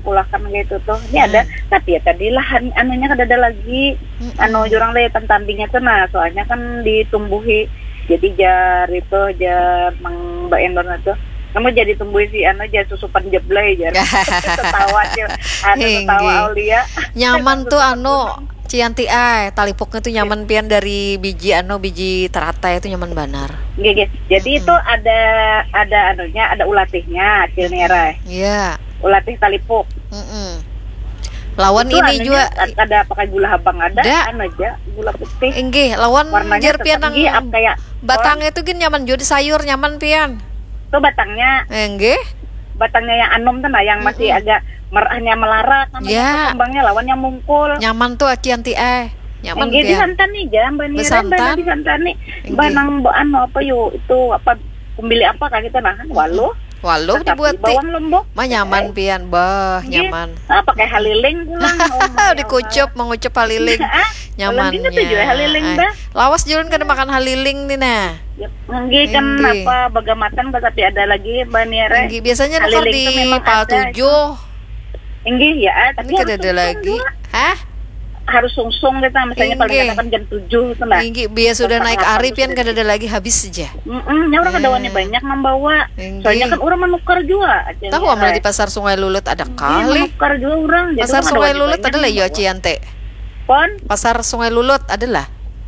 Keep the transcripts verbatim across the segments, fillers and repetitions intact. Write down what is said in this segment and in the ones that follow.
pulakan gitu tuh. Ini Hmm. ada, tapi ya tadi lahan anunya kan ada lagi. Mm-mm. Anu jurang deh tandingnya tuh, nah soalnya kan ditumbuhi jadi jar itu jar mang Mbak Endor tuh. Kamu jadi tumbuhi si anu jar susupan jeblay jar. Ketawa aja. Anu ketawa Hinggi. Aulia. Nyaman tuh Susupan anu gunung. Cianti ay, talipuknya tuh nyaman pian dari biji anu biji teratai itu nyaman banar. Gini, jadi Mm-mm. itu ada ada anunya, ada ulatihnya, cilnera. Iya. Ulatih talipuk. Mm-mm. Lawan Itu ini anunya juga ada pakai gula habang ada, Da. anu aja, gula putih. enggih, lawan Warnanya jar tetap pian nang gih, ap- kayak batangnya itu gin nyaman juga di sayur nyaman pian. tuh batangnya, Enggih. batangnya yang anom tuh nah, yang masih Mm-mm. agak merahnya melarat, kan Ya. kembangnya lawan yang mungkul. Nyaman tuh Cianti ay. Nyaman Enggih di pian. Santani jam, Mbak Nira, Besantan? Mbak di Santani. Enggih. Mbak nang mbak anu apa yuk itu apa kumbili apa kayak gitu nah, kan walu. Walau Tetapi dibuat ti. bawang lombok. Mah nyaman pian, bah, Enggih. nyaman. Ah, pakai haliling pulang. Oh, my Dikucup, mengucup haliling. Allah. Nyamannya. Ulang gitu juga haliling, Ay. Mbak. Lawas jualan kada makan haliling nih nah. Yep. Enggih kan Enggih. apa bagamatan tapi ada lagi Mbak Nira. Enggih, biasanya nukar Haliling di tuh memang Pal ada. tujuh. Enggih ya, ah, tapi Ini kada harus ada sungsung lagi. juga. Hah? Harus sungsung kita misalnya paling Enggih. katakan jam tujuh itu nah. Enggih, biar sudah Tentang naik apa ari tuh pian sudah kada ada lagi habis saja. Mm-mm, ya orang Eh. kedawannya banyak membawa. Enggih. Soalnya kan orang menukar juga. Tahu amal di pasar Sungai Lulut ada Iya, kali. menukar juga orang. Jadi Pasar orang Sungai kedawannya Lulut banyak adalah ya membawa. Ciante. Pon, Pasar Sungai Lulut adalah.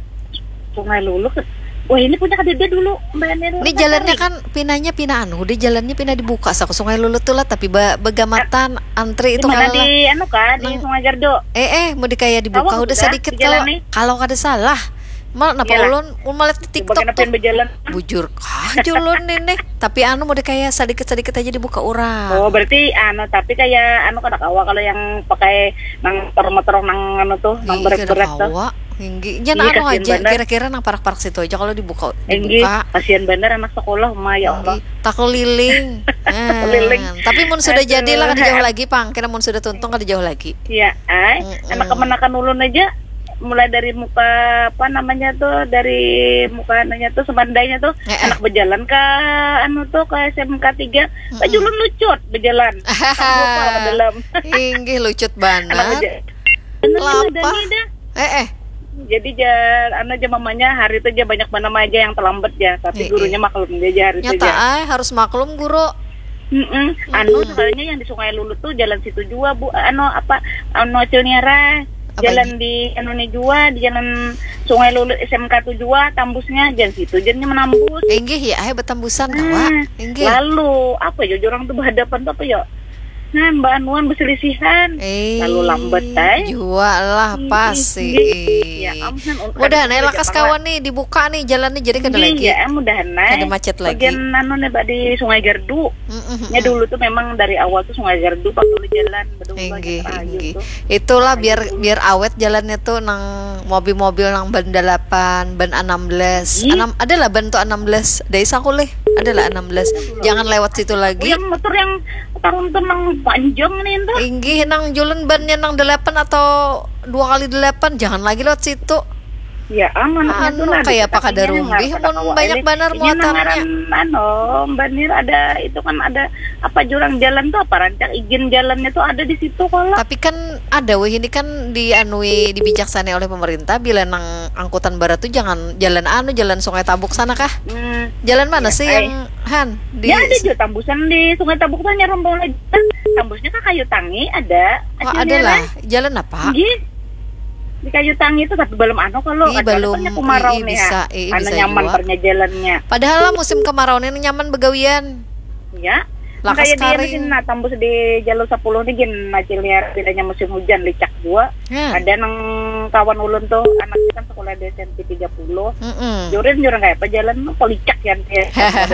Sungai Lulut. Wah ini punya kadede dulu Mbak Nira. Ini jalannya kan pinanya pina anu, di jalannya pina dibuka sa Sungai Lulut tuh lah tapi ba- begamatan antri itu Itu mana kalau di anu kan di Nang- Sungai Gardo. eh eh mau di kayak dibuka Tahu udah sudah, sedikit di kalau jalan nih. kalau kada salah. Mal napa Iyalah. ulun ulun malah di TikTok Bagian apa tuh. yang berjalan? Bujur kah julun ini. Tapi anu mau di kayak sedikit-sedikit aja dibuka orang. Oh berarti anu tapi kayak anu kada kawa kalau yang pakai nang motor-motor nang anu tuh nang Ih, berat-berat kada tuh. kawa. Hinggi. Nya Iya, anu kasihan aja bener. kira-kira nang parak-parak situ aja kalau dibuka Enggi, dibuka. kasihan bener anak sekolah mah ya Allah. Tak keliling. Keliling. Tapi mun sudah Aduh. jadi lah kada jauh lagi pang. Kena mun sudah tuntung kada jauh lagi. Iya, ay, Mm-mm. anak kemenakan ulun aja mulai dari muka apa namanya tuh dari muka anunya tuh semandainya tuh Eh, eh. anak berjalan ke anu tuh ke S M K tiga baju Mm-mm. ulun lucut berjalan lupa ke dalam Inggih lucut anak banget. berjalan bener Lapa. dah Eh eh. jadi jar anu aja mamanya hari itu aja banyak mana aja yang terlambat ya Eh, tapi gurunya maklum dia aja hari itu Nyata aja ay harus maklum guru. Mm-mm. anu sebenarnya yang di Sungai Lulut tuh jalan situ juga bu anu apa anu Cilniara Apa jalan di anu nih juga di jalan Sungai Lulut S M K tuh juga tambusnya jalan situ jadinya menambus. Inggih ya ay betembusan kawa. Nah, Inggih. lalu apa ya orang tuh berhadapan tuh apa ya nah Mbak Anuan berselisihan Eh. lalu lambat tay Jua lah pasti. ya ampun Mudah nih lakas kawan nih dibuka nih jalannya jadi kada lagi. ya mudahan nay Kada macet lagi. bagian anu nih Mbak di Sungai Gardu Mm-mm. ya dulu tuh memang dari awal tuh Sungai Gardu pak dulu jalan betul Inggih, inggih. Itulah biar biar awet jalannya tuh nang mobil-mobil nang ban delapan, ban enam belas. Ih. Enam adalah ban tuh enam belas. Dari sakuleh adalah enam belas. Jangan lewat situ lagi. yang motor yang tahun tuh nang panjang nih tuh Inggih nang julen bannya nang delapan atau dua kali delapan jangan lagi lewat situ. ya aman Anu, kayak apa kada rumbih, mun banyak banar muatannya. Anu, Mbak Nir ada itu kan ada apa jurang jalan tuh apa rancang izin jalannya tuh ada di situ kalau. Tapi kan ada weh ini kan dianui dibijaksanakan oleh pemerintah bila nang angkutan barat tuh jangan jalan anu jalan Sungai Tabuk sana kah? Hmm. Jalan mana Ya, sih eh. yang Han di Ya ada juga tambusan di Sungai Tabuk tuh rombong lagi. Tambusnya ke Kayu Tangi ada. Oh, Hasilnya ada lah. lah. Jalan apa? Iya. Di Kayu Tangi itu tapi belum anu kalau Ih, ada belum. kan kemarau Ih, nih bisa. ya. Ih, Anu bisa nyaman juga. pernya jalannya. Padahal lah musim kemarau ini nyaman begawian. Ya. Lakas Kayak dia karing. mungkin nah, tambus di jalur sepuluh nih gin nacilnya bedanya musim hujan licak gua. Ya. Ada nang kawan ulun tuh anaknya kan sekolah di S M P tiga puluh. Mm-mm. Jurin jurang kayak apa jalan kok licak ya dia.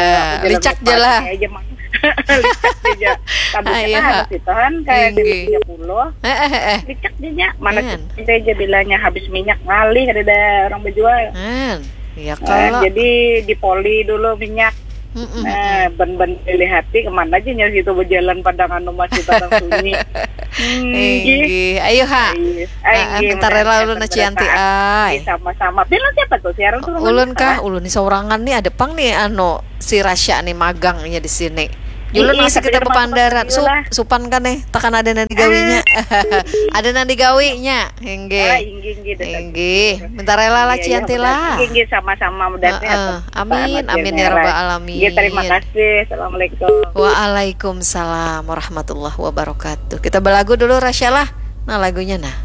Licak jalan. Aja mah. Licak aja. Tambusnya Ayo, kan ha. harus ditahan kayak di Inggi. tiga puluh. Eh eh eh, eh. Licak dia mana Men. kita aja bilangnya habis minyak ngali kada ada orang berjual. Men. Ya Nah, kalau jadi dipoli dulu minyak. Mm-mm. Nah, ban-ban pilih hati kemana aja nyari situ berjalan pandangan masih padang sunyi. Hmm, Inggih. Ayo ha. Ah, bentar rela ulun na Cianti ay. Sama-sama. Bilang siapa tuh? Siaran tuh. Ulun kah? Ulun nih seorangan nih ada pang nih anu si Rasya nih magangnya di sini. Julen Ih, ngasih tapi kita dia pepandaran makan sup, lah. supan kan nih, tekan ada nanti gawinya. Ada nanti gawinya. Ah, Hengge. inggi inggi dekat. Hengge. Minta rela lah Iya, iya, Cianti mudah- lah. inggi, inggi, sama-sama mudah Heeh. sehat. Amin, Selamat amin ya, ya rabbal Rai. alamin. Iya, terima kasih. Assalamualaikum. Waalaikumsalam warahmatullahi wabarakatuh. Kita belagu dulu Rasya lah. Nah lagunya nah.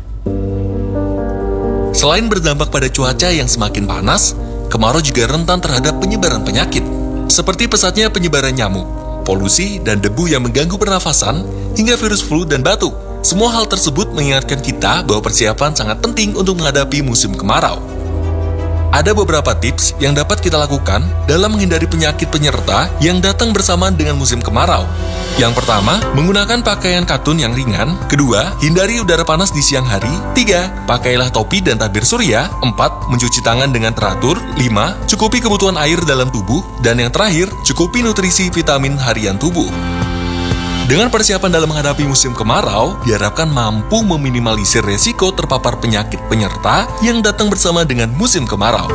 Selain berdampak pada cuaca yang semakin panas, kemarau juga rentan terhadap penyebaran penyakit, seperti pesatnya penyebaran nyamuk, polusi, dan debu yang mengganggu pernafasan, hingga virus flu dan batuk. Semua hal tersebut mengingatkan kita bahwa persiapan sangat penting untuk menghadapi musim kemarau. Ada beberapa tips yang dapat kita lakukan dalam menghindari penyakit penyerta yang datang bersamaan dengan musim kemarau. Yang pertama, menggunakan pakaian katun yang ringan. Kedua, hindari udara panas di siang hari. Tiga, pakailah topi dan tabir surya. Empat, mencuci tangan dengan teratur. Lima, cukupi kebutuhan air dalam tubuh. Dan yang terakhir, cukupi nutrisi vitamin harian tubuh. Dengan persiapan dalam menghadapi musim kemarau, diharapkan mampu meminimalisir resiko terpapar penyakit penyerta yang datang bersama dengan musim kemarau.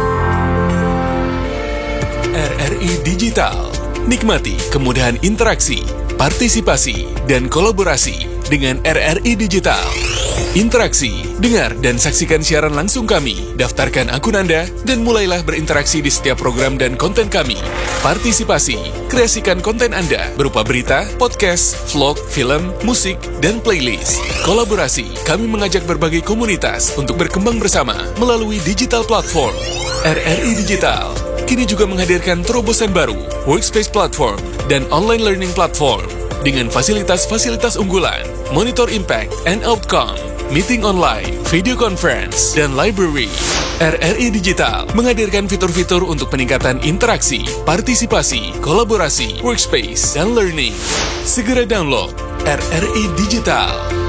R R I Digital. Nikmati kemudahan interaksi, partisipasi, dan kolaborasi dengan R R I Digital. Interaksi, dengar dan saksikan siaran langsung kami, daftarkan akun Anda, dan mulailah berinteraksi di setiap program dan konten kami. Partisipasi, kreasikan konten Anda berupa berita, podcast, vlog, film, musik, dan playlist. Kolaborasi, kami mengajak berbagai komunitas untuk berkembang bersama melalui digital platform. R R I Digital kini juga menghadirkan terobosan baru, workspace platform, dan online learning platform dengan fasilitas-fasilitas unggulan, monitor impact and outcome, meeting online, video conference, dan library. R R I Digital menghadirkan fitur-fitur untuk peningkatan interaksi, partisipasi, kolaborasi, workspace, dan learning. Segera download R R I Digital.